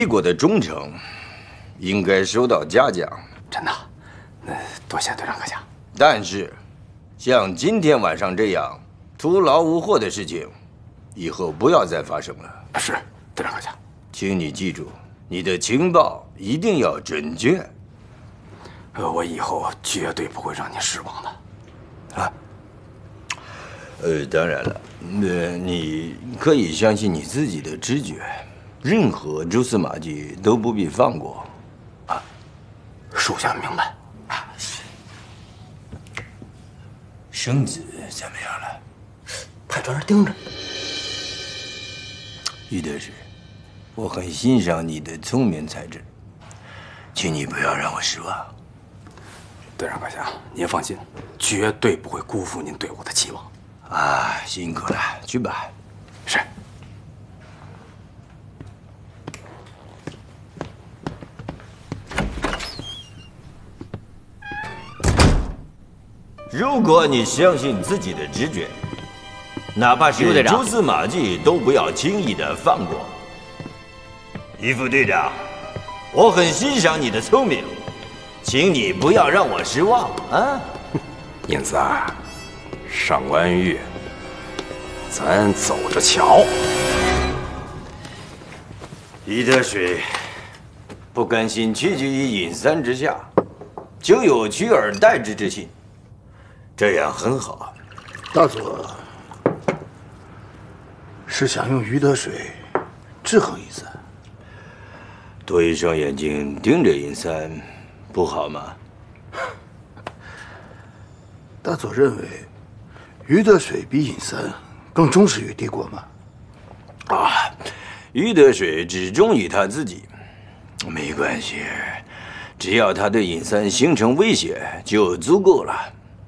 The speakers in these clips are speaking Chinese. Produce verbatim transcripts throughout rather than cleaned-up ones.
帝国的忠诚应该受到嘉奖。 真的？那多谢队长阁下。 但是，像今天晚上这样徒劳无获的事情，以后不要再发生了。 是，队长阁下。 请你记住，你的情报一定要准确。 呃，我以后绝对不会让你失望的。啊。 呃，当然了，呃，你可以相信你自己的直觉，任何蛛丝马迹都不必放过。 啊，属下明白。啊， 生子怎么样了？ 派专人盯着。 于德水，我很欣赏你的聪明才智，请你不要让我失望。 队长阁下，您放心，绝对不会辜负您对我的期望。 啊，辛苦了，去吧。 是。 如果你相信自己的直觉，哪怕是蛛丝马迹都不要轻易的放过。于副队长，我很欣赏你的聪明，请你不要让我失望啊！ 印子啊。上官玉，咱走着瞧。 于德水不甘心屈居于尹三之下，就有取而代之之心，这样很好。 大佐是想用于德水制衡尹三？ 多一双眼睛盯着尹三，不好吗？ 大佐认为于德水比尹三更忠实于帝国吗？ 啊，于德水只忠于他自己，没关系，只要他对尹三形成威胁就足够了。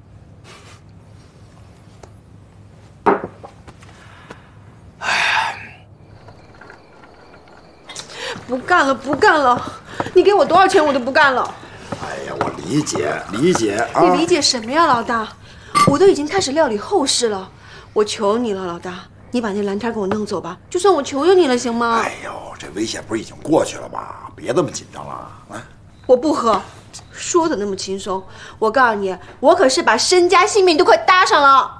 不干了，不干了！你给我多少钱我都不干了。 哎呀，我理解理解啊！ 你理解什么呀，老大？我都已经开始料理后事了，我求你了，老大，你把那蓝天给我弄走吧，就算我求求你了，行吗？ 哎呦，这危险不是已经过去了吗？别这么紧张了啊！ 我不喝，说的那么轻松，我告诉你，我可是把身家性命都快搭上了。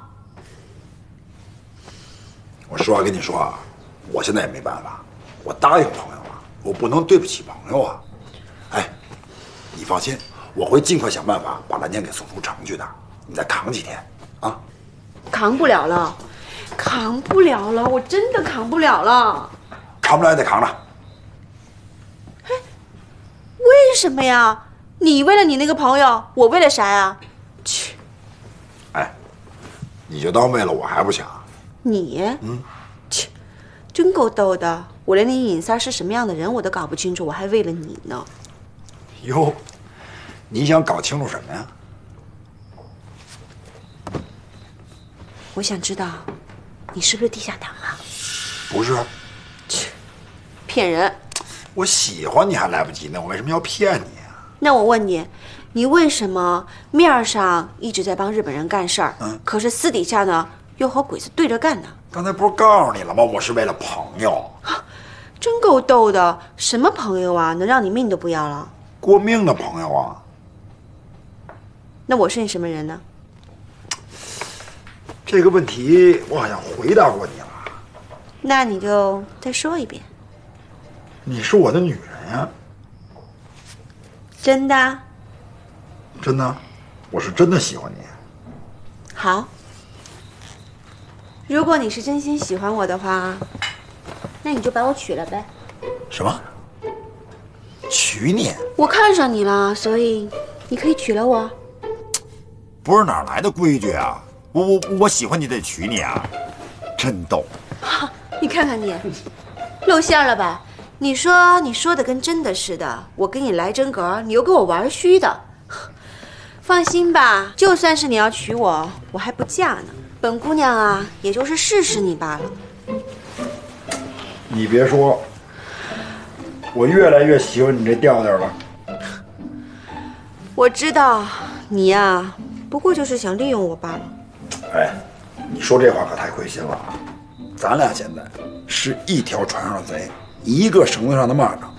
我实话跟你说啊，我现在也没办法，我答应朋友了，我不能对不起朋友啊。哎，你放心，我会尽快想办法把蓝天给送出城去的。你再扛几天，啊？ 扛不了了，扛不了了，我真的扛不了了。 扛不了也得扛着。 哎，为什么呀？你为了你那个朋友，我为了啥呀？去！ 哎，你就当为了我还不行？ 你？嗯，去，真够逗的。我连你尹三是什么样的人我都搞不清楚，我还为了你呢。 哟，你想搞清楚什么呀？ 我想知道，你是不是地下党啊？ 不是。 去，骗人！ 我喜欢你还来不及呢，我为什么要骗你啊？ 那我问你，你为什么面上一直在帮日本人干事儿，嗯，可是私底下呢又和鬼子对着干呢？ 刚才不是告诉你了吗？我是为了朋友。 真够逗的，什么朋友啊，能让你命都不要了？ 过命的朋友啊。 那我是你什么人呢？ 这个问题我好像回答过你了。 那你就再说一遍。 你是我的女人呀。 真的？ 真的，我是真的喜欢你。 好，如果你是真心喜欢我的话，那你就把我娶了呗。 什么？娶你？ 我看上你了，所以你可以娶了我。 不是哪来的规矩啊？我我我喜欢你得娶你啊！真逗。 你看看你，露馅了吧？你说你说的跟真的似的，我给你来真格，你又给我玩虚的。放心吧，就算是你要娶我，我还不嫁呢。本姑娘啊，也就是试试你罢了。 你别说，我越来越喜欢你这调调了。 我知道你呀，不过就是想利用我罢了。 哎，你说这话可太亏心了啊！咱俩现在是一条船上的贼，一个绳子上的蚂蚱。